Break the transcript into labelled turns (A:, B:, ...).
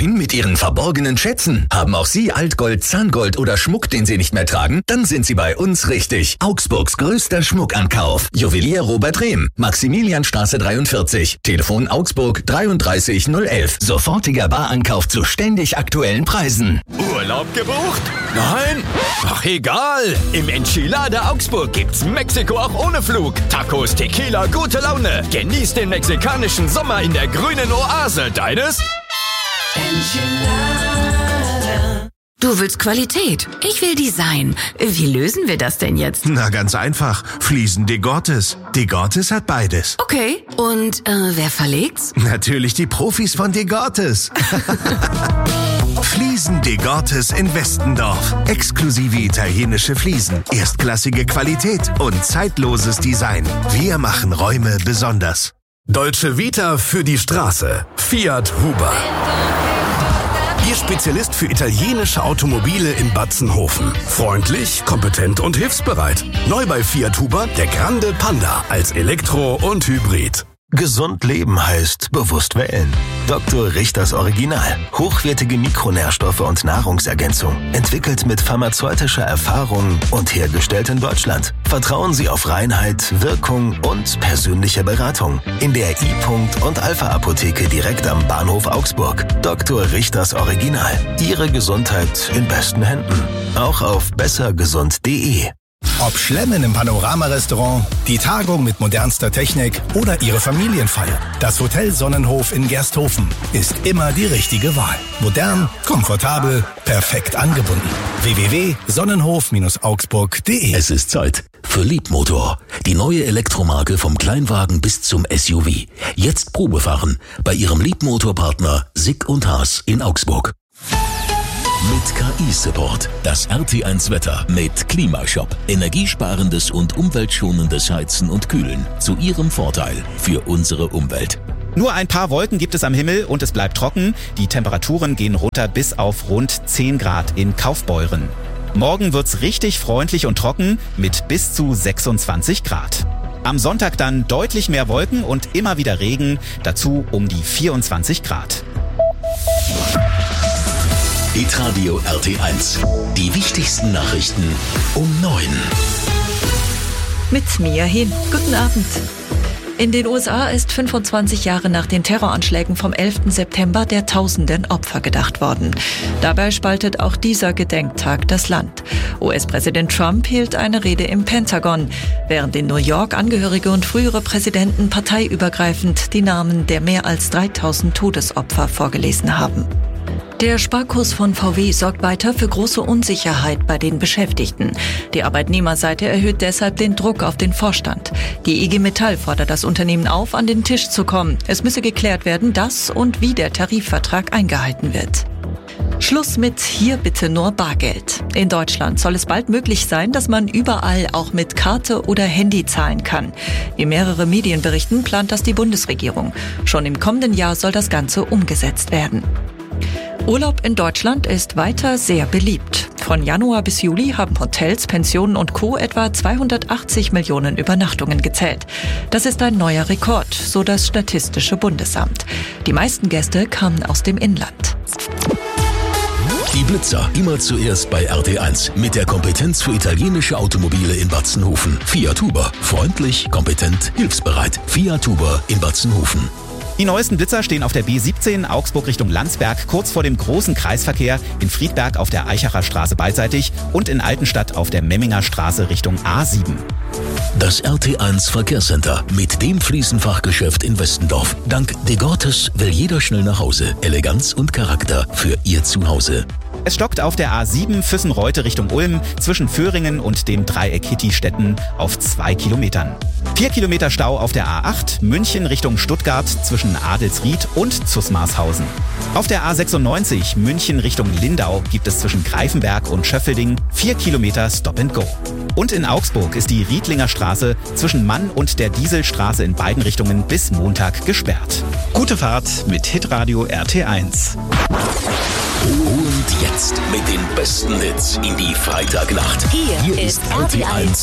A: Wohin mit Ihren verborgenen Schätzen? Haben auch Sie Altgold, Zahngold oder Schmuck, den Sie nicht mehr tragen? Dann sind Sie bei uns richtig. Augsburgs größter Schmuckankauf. Juwelier Robert Rehm, Maximilianstraße 43. Telefon Augsburg 33011. Sofortiger Barankauf zu ständig aktuellen Preisen.
B: Urlaub gebucht? Nein? Ach egal. Im Enchilada Augsburg gibt's Mexiko auch ohne Flug. Tacos, Tequila, gute Laune. Genieß den mexikanischen Sommer in der grünen Oase. Deines?
C: Enchilada. Du willst Qualität, ich will Design. Wie lösen wir das denn jetzt?
D: Na, ganz einfach. Fliesen de Gortes. De Gortes hat beides.
C: Okay, und wer verlegt's?
D: Natürlich die Profis von de Gortes. Fliesen de Gortes in Westendorf. Exklusive italienische Fliesen, erstklassige Qualität und zeitloses Design. Wir machen Räume besonders.
E: Dolce Vita für die Straße. Fiat Huber. Ihr Spezialist für italienische Automobile in Batzenhofen. Freundlich, kompetent und hilfsbereit. Neu bei Fiat Huber der Grande Panda als Elektro und Hybrid.
F: Gesund leben heißt bewusst wählen. Dr. Richters Original. Hochwertige Mikronährstoffe und Nahrungsergänzung. Entwickelt mit pharmazeutischer Erfahrung und hergestellt in Deutschland. Vertrauen Sie auf Reinheit, Wirkung und persönliche Beratung. In der I-Punkt und Alpha-Apotheke direkt am Bahnhof Augsburg. Dr. Richters Original. Ihre Gesundheit in besten Händen. Auch auf bessergesund.de.
G: Ob Schlemmen im Panorama-Restaurant, die Tagung mit modernster Technik oder Ihre Familienfeier, das Hotel Sonnenhof in Gersthofen ist immer die richtige Wahl. Modern, komfortabel, perfekt angebunden. www.sonnenhof-augsburg.de.
A: Es ist Zeit für Liebmotor. Die neue Elektromarke vom Kleinwagen bis zum SUV. Jetzt Probefahren bei Ihrem Liebmotorpartner Sick & Haas in Augsburg. Mit KI-Support. Das RT1 Wetter mit Klimashop. Energiesparendes und umweltschonendes Heizen und Kühlen. Zu Ihrem Vorteil für unsere Umwelt.
H: Nur ein paar Wolken gibt es am Himmel und es bleibt trocken. Die Temperaturen gehen runter bis auf rund 10 Grad in Kaufbeuren. Morgen wird's richtig freundlich und trocken mit bis zu 26 Grad. Am Sonntag dann deutlich mehr Wolken und immer wieder Regen. Dazu um die 24 Grad.
A: Hitradio RT1. Die wichtigsten Nachrichten um 9.
I: Mit Mia Hin. Guten Abend. In den USA ist 25 Jahre nach den Terroranschlägen vom 11. September der tausenden Opfer gedacht worden. Dabei spaltet auch dieser Gedenktag das Land. US-Präsident Trump hielt eine Rede im Pentagon, während in New York Angehörige und frühere Präsidenten parteiübergreifend die Namen der mehr als 3000 Todesopfer vorgelesen haben. Der Sparkurs von VW sorgt weiter für große Unsicherheit bei den Beschäftigten. Die Arbeitnehmerseite erhöht deshalb den Druck auf den Vorstand. Die IG Metall fordert das Unternehmen auf, an den Tisch zu kommen. Es müsse geklärt werden, dass und wie der Tarifvertrag eingehalten wird. Schluss mit hier bitte nur Bargeld. In Deutschland soll es bald möglich sein, dass man überall auch mit Karte oder Handy zahlen kann. Wie mehrere Medien berichten, plant das die Bundesregierung. Schon im kommenden Jahr soll das Ganze umgesetzt werden. Urlaub in Deutschland ist weiter sehr beliebt. Von Januar bis Juli haben Hotels, Pensionen und Co. etwa 280 Millionen Übernachtungen gezählt. Das ist ein neuer Rekord, so das Statistische Bundesamt. Die meisten Gäste kamen aus dem Inland.
A: Die Blitzer, immer zuerst bei RT1. Mit der Kompetenz für italienische Automobile in Batzenhofen. Fiat Huber. Freundlich, kompetent, hilfsbereit. Fiat Huber in Batzenhofen.
H: Die neuesten Blitzer stehen auf der B17 Augsburg Richtung Landsberg, kurz vor dem großen Kreisverkehr, in Friedberg auf der Eichacher Straße beidseitig und in Altenstadt auf der Memminger Straße Richtung A7.
A: Das RT1 Verkehrscenter mit dem Fliesenfachgeschäft in Westendorf. Dank de Gortes will jeder schnell nach Hause. Eleganz und Charakter für Ihr Zuhause.
H: Es stockt auf der A7 Füssen-Reute Richtung Ulm zwischen Föhringen und dem Dreieck Hittistetten auf 2 Kilometern. 4 Kilometer Stau auf der A8 München Richtung Stuttgart zwischen Adelsried und Zusmarshausen. Auf der A96 München Richtung Lindau gibt es zwischen Greifenberg und Schöffelding 4 Kilometer Stop and Go. Und in Augsburg ist die Riedlinger Straße zwischen Mann und der Dieselstraße in beiden Richtungen bis Montag gesperrt. Gute Fahrt mit Hitradio RT1.
A: Und jetzt mit den besten Hits in die Freitagnacht.
C: Hier ist RT1